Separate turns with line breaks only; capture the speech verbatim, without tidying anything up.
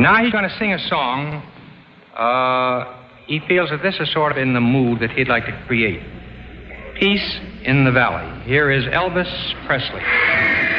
Now he's going to sing a song. Uh, he feels that this is sort of in the mood that he'd like to create. Peace in the Valley. Here is Elvis Presley.